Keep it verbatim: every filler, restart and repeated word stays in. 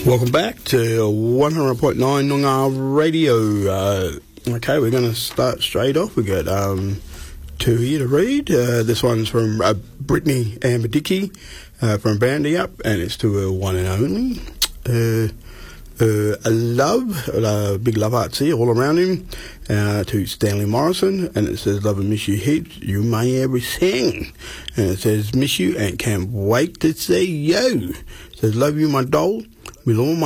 Welcome back to one hundred point nine Noongar Radio. Uh, okay, we're going to start straight off. We've got um, two here to read. Uh, this one's from uh, Brittany Amber Dickey uh, from Bandy Up, and it's to her one and only. Uh, uh, a love, a big love hearts here all around him, uh, to Stanley Morrison, and it says, love and miss you heaps, you may everything. And it says, miss you and can't wait to see you. It says, love you, my doll, with all my